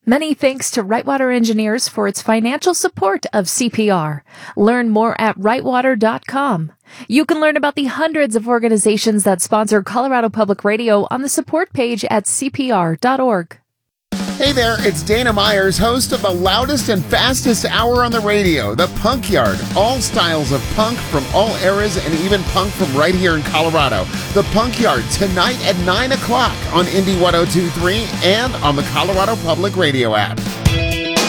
Many thanks to Rightwater Engineers for its financial support of CPR. Learn more at rightwater.com. You can learn about the hundreds of organizations that sponsor Colorado Public Radio on the support page at cpr.org. Hey there, it's Dana Myers, host of the loudest and fastest hour on the radio, The Punk Yard. All styles of punk from all eras and even punk from right here in Colorado. The Punk Yard, tonight at 9 o'clock on Indie 102.3 and on the Colorado Public Radio app.